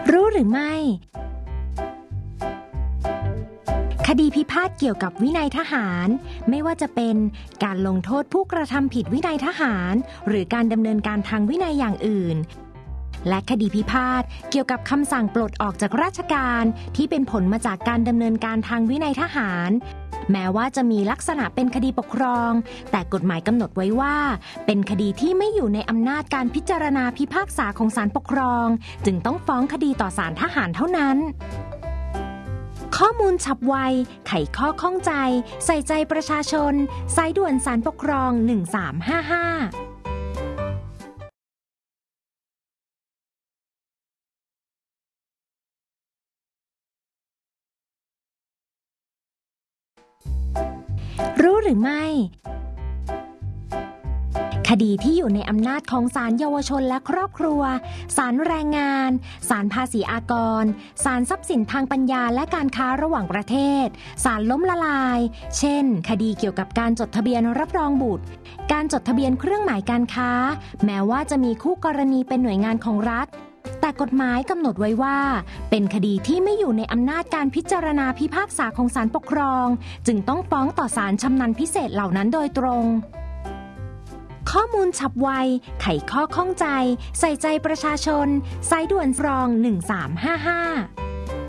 รู้หรือไม่คดีพิพาทเกี่ยวกับวินัยทหารไม่ว่าจะเป็นการลงโทษผู้กระทำผิดวินัยทหารหรือการดำเนินการทางวินัยอย่างอื่นและคดีพิพาทเกี่ยวกับคำสั่งปลดออกจากราชการที่เป็นผลมาจากการดำเนินการทางวินัยทหารแม้ว่าจะมีลักษณะเป็นคดีปกครองแต่กฎหมายกำหนดไว้ว่าเป็นคดีที่ไม่อยู่ในอำนาจการพิจารณาพิพากษาของศาลปกครองจึงต้องฟ้องคดีต่อศาลทหารเท่านั้นข้อมูลฉับไวไขข้อข้องใจใส่ใจประชาชนสายด่วนศาลปกครอง1355รู้หรือไม่คดีที่อยู่ในอำนาจของศาลเยาวชนและครอบครัวศาลแรงงานศาลภาษีอากรศาลทรัพย์สินทางปัญญาและการค้าระหว่างประเทศศาลล้มละลายเช่นคดีเกี่ยวกับการจดทะเบียนรับรองบุตรการจดทะเบียนเครื่องหมายการค้าแม้ว่าจะมีคู่กรณีเป็นหน่วยงานของรัฐแต่กฎหมายกำหนดไว้ว่าเป็นคดีที่ไม่อยู่ในอำนาจการพิจารณาพิพากษาของศาลปกครองจึงต้องฟ้องต่อศาลชำนาญพิเศษเหล่านั้นโดยตรงข้อมูลฉับไวไขข้อข้องใจใส่ใจประชาชนสายด่วนฟรอง1355